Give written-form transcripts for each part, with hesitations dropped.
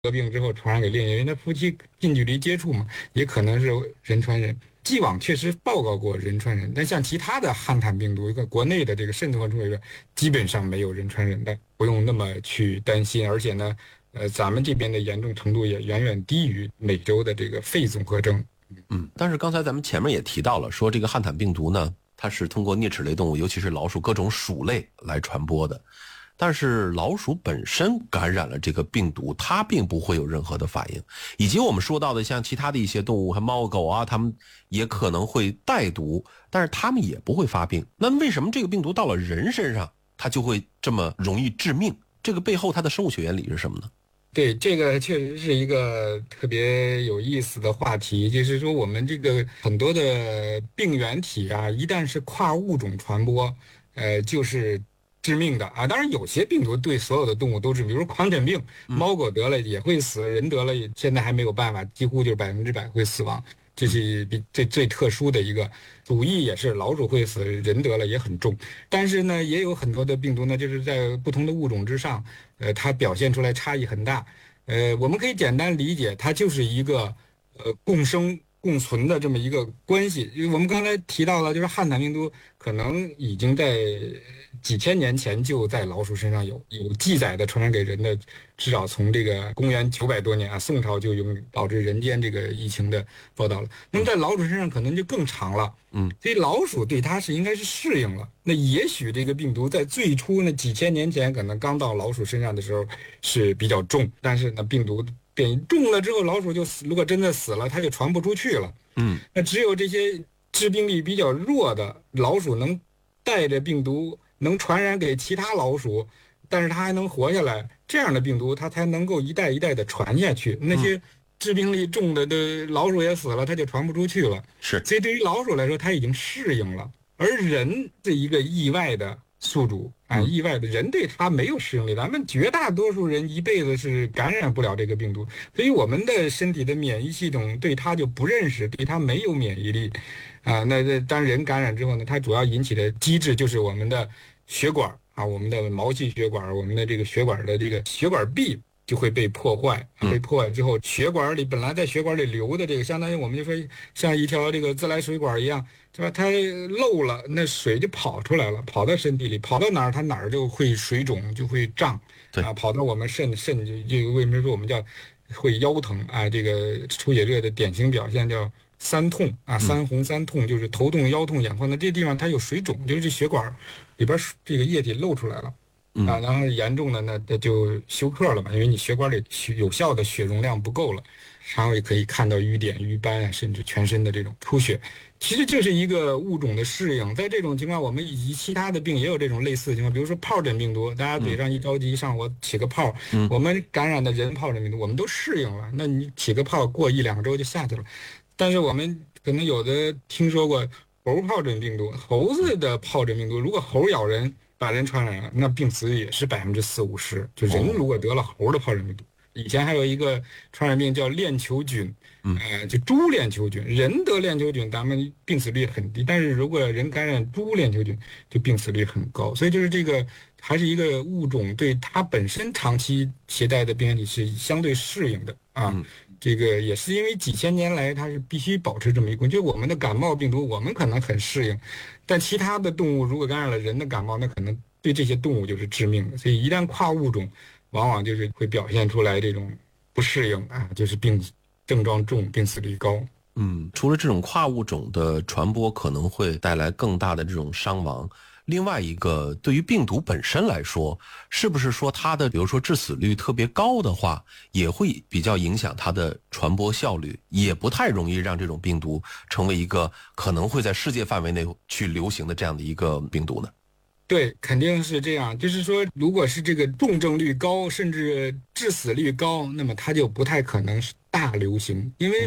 得病之后传染给另一个人，那夫妻近距离接触嘛，也可能是人传人。既往确实报告过人传人，但像其他的汉坦病毒，一个国内的这个渗透性传基本上没有人传人的，不用那么去担心。而且呢，咱们这边的严重程度也远远低于美洲的这个肺综合征。 但是刚才咱们前面也提到了，说这个汉坦病毒呢，它是通过啮齿类动物，尤其是老鼠各种鼠类来传播的。但是老鼠本身感染了这个病毒，它并不会有任何的反应。以及我们说到的像其他的一些动物，还猫狗啊，它们也可能会带毒，但是它们也不会发病。那为什么这个病毒到了人身上，它就会这么容易致命？这个背后它的生物学原理是什么呢？ 对，这个确实是一个特别有意思的话题，就是说我们这个很多的病原体啊，一旦是跨物种传播，就是致命的啊。当然，有些病毒对所有的动物都致命，比如狂犬病，猫狗得了也会死，人得了现在还没有办法，几乎就是100%会死亡。这是最特殊的一个，鼠疫也是，老鼠会死，人得了也很重。但是呢，也有很多的病毒呢，就是在不同的物种之上，它表现出来差异很大。我们可以简单理解，它就是一个共生共存的这么一个关系。因为我们刚才提到了，就是汉坦病毒可能已经在几千年前就在老鼠身上有记载的传染给人的，至少从这个公元900多年啊，宋朝就有导致人间这个疫情的报道了。那么在老鼠身上可能就更长了，所以老鼠对它应该是适应了。那也许这个病毒在最初那几千年前可能刚到老鼠身上的时候是比较重，但是呢病毒变异重了之后，老鼠就死，如果真的死了，它就传不出去了。那只有这些致病力比较弱的老鼠能带着病毒能传染给其他老鼠，但是它还能活下来，这样的病毒它才能够一代一代的传下去。那些致病力重的老鼠也死了，它就传不出去了。 是， 所以对于老鼠来说，它已经适应了。而人这一个意外的宿主啊，意外的人对它没有适应力，咱们绝大多数人一辈子是感染不了这个病毒，所以我们的身体的免疫系统对它就不认识，对它没有免疫力啊。那当人感染之后呢，它主要引起的机制就是我们的血管啊，我们的毛细血管，我们的这个血管的这个血管壁就会被破坏，被破坏之后，血管里本来在血管里流的这个，相当于我们就说像一条这个自来水管一样，是吧？它漏了，那水就跑出来了，跑到身体里，跑到哪儿它哪儿就会水肿，就会胀，啊，跑到我们肾就为什么说我们叫会腰疼啊？这个出血热的典型表现叫三痛啊，三红三痛，就是头痛、腰痛、眼眶的这地方它有水肿，就是这血管里边这个液体漏出来了。啊，然后严重的呢，那就休克了嘛，因为你血管里有效的血容量不够了，然后也可以看到瘀点、瘀斑啊，甚至全身的这种出血。其实这是一个物种的适应，在这种情况，我们以及其他的病也有这种类似的情况，比如说疱疹病毒，大家嘴上一着急上火起个泡，我们感染的人疱疹病毒，我们都适应了，那你起个泡过1-2周就下去了。但是我们可能有的听说过猴疱疹病毒，猴子的疱疹病毒，如果猴咬人，把人传染了，那病死率也是40%-50%。就人如果得了猴的疱疹病毒，以前还有一个传染病叫链球菌，就猪链球菌，人得链球菌，咱们病死率很低，但是如果人感染猪链球菌，就病死率很高。所以就是这个还是一个物种对它本身长期携带的病原体是相对适应的啊。这个也是因为几千年来它是必须保持这么一个，就我们的感冒病毒，我们可能很适应，但其他的动物如果感染了人的感冒，那可能对这些动物就是致命的。所以一旦跨物种，往往就是会表现出来这种不适应啊，就是症状重，病死率高。 除了这种跨物种的传播可能会带来更大的这种伤亡，另外一个对于病毒本身来说，是不是说它的比如说致死率特别高的话，也会比较影响它的传播效率，也不太容易让这种病毒成为一个可能会在世界范围内去流行的这样的一个病毒呢？ 对，肯定是这样。就是说，如果是这个重症率高，甚至致死率高，那么它就不太可能是大流行，因为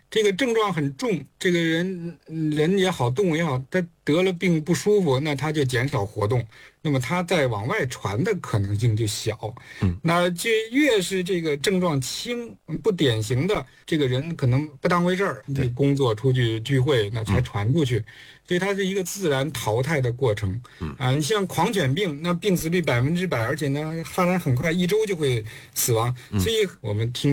这个症状很重，这个人也好，动物也好，他得了病不舒服，那他就减少活动，那么他再往外传的可能性就小。那就越是这个症状轻不典型的，这个人可能不当回事儿，你工作出去聚会，那才传出去。所以它是一个自然淘汰的过程。你像狂犬病，那病死率100%，而且呢发展很快，1周就会死亡。所以我们听